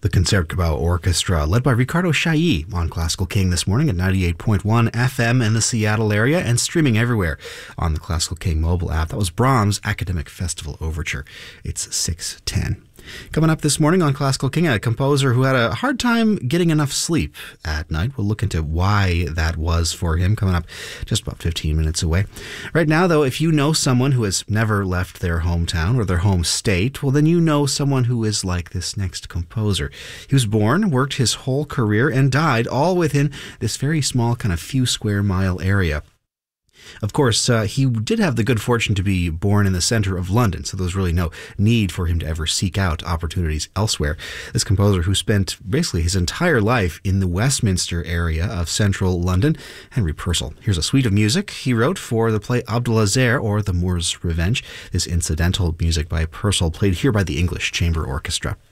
The Concertgebouw Orchestra, led by Ricardo Chailly, on Classical King this morning at 98.1 FM in the Seattle area and streaming everywhere on the Classical King mobile app. That was Brahms' Academic Festival Overture. It's 6:10. Coming up this morning on Classical King, a composer who had a hard time getting enough sleep at night. We'll look into why that was for him, coming up just about 15 minutes away. Right now, though, if you know someone who has never left their hometown or their home state, well, then you know someone who is like this next composer. He was born, worked his whole career, and died all within this very small kind of few square mile area. Of course, he did have the good fortune to be born in the center of London, so there was really no need for him to ever seek out opportunities elsewhere. This composer, who spent basically his entire life in the Westminster area of central London, Henry Purcell. Here's a suite of music he wrote for the play Abdelaziz, or The Moor's Revenge. This incidental music by Purcell, played here by the English Chamber Orchestra.